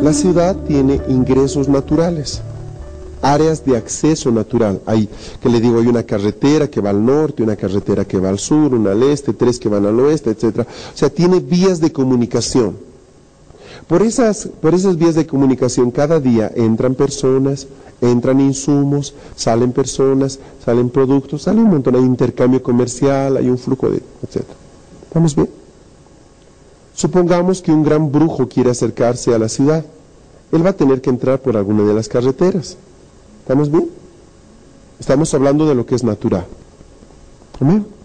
La ciudad tiene ingresos naturales, áreas de acceso natural. Hay, que le digo, hay una carretera que va al norte, una carretera que va al sur, una al este, 3 que van al oeste, etc. O sea, tiene vías de comunicación. Por esas vías de comunicación cada día entran personas, entran insumos, salen personas, salen productos, sale un montón, hay intercambio comercial, hay un flujo de, etc. ¿Estamos bien? Supongamos que un gran brujo quiere acercarse a la ciudad. Él va a tener que entrar por alguna de las carreteras. ¿Estamos bien? Estamos hablando de lo que es natural. ¿Amén?